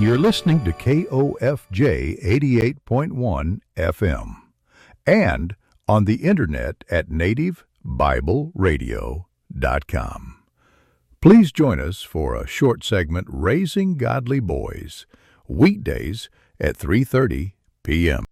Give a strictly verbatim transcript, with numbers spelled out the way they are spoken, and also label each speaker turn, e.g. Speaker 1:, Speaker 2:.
Speaker 1: You're listening to K O F J eighty-eight point one F M and on the internet at native bible radio dot com. Please join us for a short segment, Raising Godly Boys, weekdays at three thirty p m